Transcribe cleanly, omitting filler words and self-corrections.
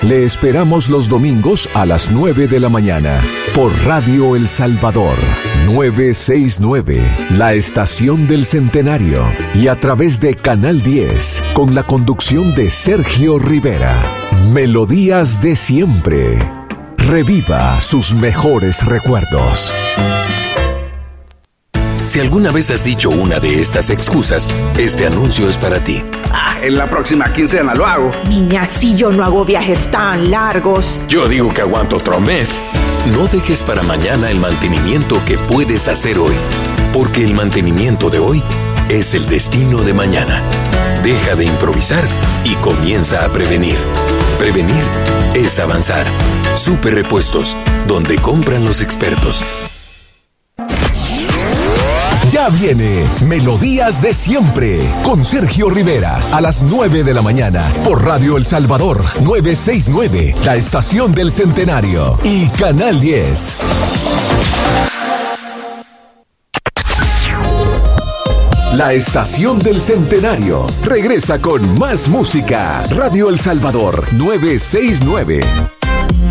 Le esperamos los domingos a las 9 de la mañana por Radio El Salvador 969, la estación del Centenario, y a través de Canal 10 con la conducción de Sergio Rivera. Melodías de siempre. Reviva sus mejores recuerdos. Si alguna vez has dicho una de estas excusas, este anuncio es para ti. En la próxima quincena lo hago. Niña, si yo no hago viajes tan largos. Yo digo que aguanto otro mes. No dejes para mañana el mantenimiento que puedes hacer hoy, porque el mantenimiento de hoy es el destino de mañana. Deja de improvisar y comienza a prevenir. Prevenir es avanzar. Super Repuestos, donde compran los expertos. Ya viene Melodías de Siempre con Sergio Rivera a las 9 de la mañana por Radio El Salvador 969, la estación del Centenario, y Canal 10. La estación del Centenario regresa con más música. Radio El Salvador 969.